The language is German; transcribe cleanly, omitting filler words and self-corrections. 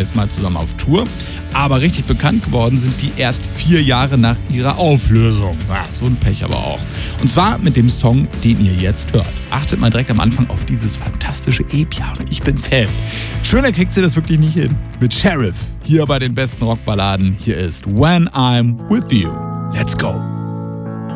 Runaways mal zusammen auf Tour. Aber richtig bekannt geworden sind die erst 4 Jahre nach ihrer Auflösung. So ein Pech aber auch. Und zwar mit dem Song, den ihr jetzt hört. Achtet mal direkt am Anfang auf dieses fantastische E-Piano. Ich bin Fan. Schöner kriegt sie das wirklich nicht hin. Mit Sheriff, hier bei den besten Rockballaden. Hier ist When I'm With You. Let's go.